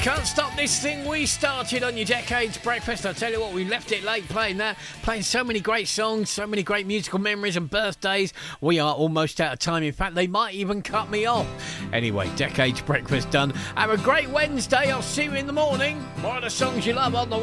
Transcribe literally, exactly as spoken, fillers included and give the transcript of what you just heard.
Can't stop this thing we started on your Decades Breakfast. I tell you what, we left it late playing that, playing so many great songs, so many great musical memories and birthdays. We are almost out of time. In fact, they might even cut me off. Anyway, Decades Breakfast done. Have a great Wednesday. I'll see you in the morning. More of the songs you love on the